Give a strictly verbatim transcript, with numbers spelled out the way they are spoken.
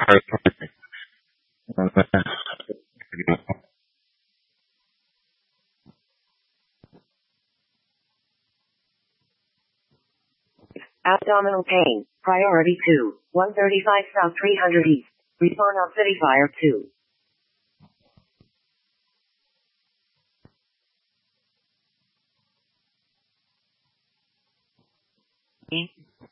Abdominal pain, priority two, one thirty-five South three hundred East, respond on City Fire two.